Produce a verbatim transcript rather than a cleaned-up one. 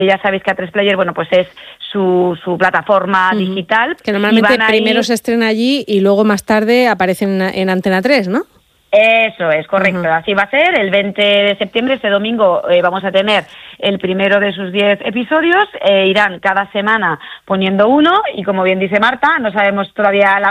ya sabéis que A tres Player, bueno, pues es su, su plataforma uh-huh. digital. Que normalmente primero ir... se estrena allí y luego más tarde aparece en, en Antena tres, ¿no? Eso es, correcto, uh-huh. así va a ser. El veinte de septiembre, este domingo, eh, vamos a tener el primero de sus diez episodios. Eh, irán cada semana poniendo uno y, como bien dice Marta, no sabemos todavía la